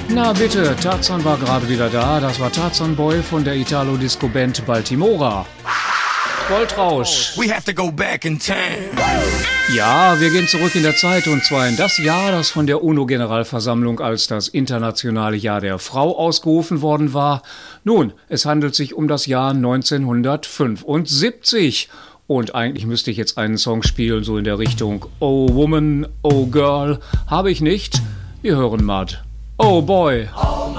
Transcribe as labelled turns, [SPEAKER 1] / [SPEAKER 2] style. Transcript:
[SPEAKER 1] Na bitte, Tarzan war gerade wieder da. Das war Tarzan Boy von der Italo-Disco-Band Baltimora. Goldrausch.
[SPEAKER 2] We have to go back in time.
[SPEAKER 1] Ja, wir gehen zurück in der Zeit und zwar in das Jahr, das von der UNO-Generalversammlung als das internationale Jahr der Frau ausgerufen worden war. Nun, es handelt sich um das Jahr 1975. Und eigentlich müsste ich jetzt einen Song spielen, so in der Richtung Oh Woman, Oh Girl. Habe ich nicht. Wir hören mal. Oh Boy.